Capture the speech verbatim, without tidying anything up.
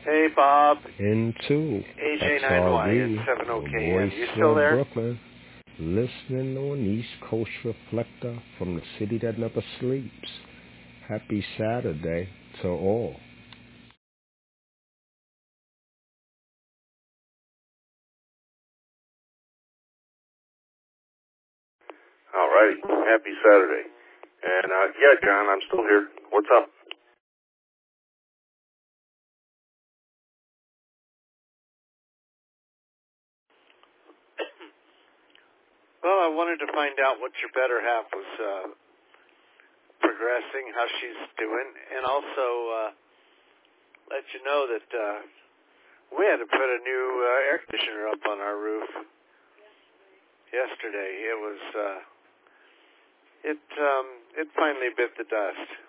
Hey, Bob. Into A J nine Y and seven O K N. You still there? Brooklyn, listening on East Coast Reflector from the city that never sleeps. Happy Saturday to all. All right. Happy Saturday. And, uh, yeah, John, I'm still here. What's up? Well, I wanted to find out what your better half was uh, progressing, how she's doing, and also uh, let you know that uh, we had to put a new uh, air conditioner up on our roof yesterday. It was, uh, it um, it finally bit the dust.